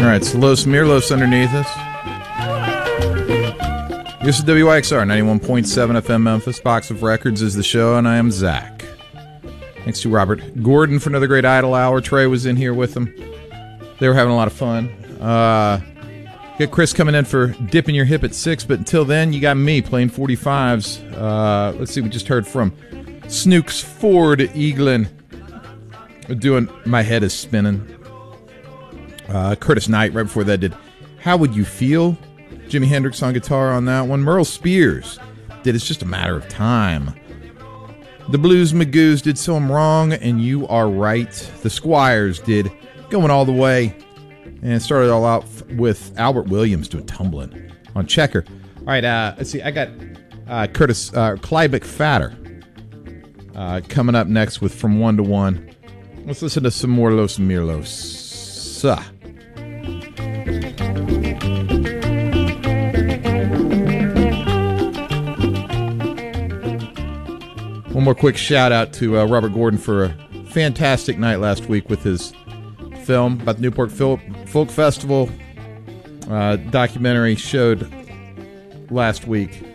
right, so Los Mirlos underneath us. This is WYXR 91.7 FM Memphis. Box of Records is the show, and I am Zach. Thanks to Robert Gordon for another great Idle Hour. Trey was in here with them. They were having a lot of fun. Get Chris coming in for Dipping Your Hip at 6, but until then, you got me playing 45s. Let's see, we just heard from Snooks Ford Eaglin doing My Head is Spinning. Curtis Knight right before that did How Would You Feel? Jimi Hendrix on guitar on that one. Merle Spears did It's Just a Matter of Time. The Blues Magoos did So I'm Wrong and You Are Right. The Squires did Going All the Way. And it started all out with Albert Williams doing Tumbling on Checker. All right, let's see. I got Clyde McFadder coming up next with From One to One. Let's listen to some more Los Mirlos. One more quick shout out to Robert Gordon for a fantastic night last week with his film about the Newport Folk Festival. Documentary showed last week.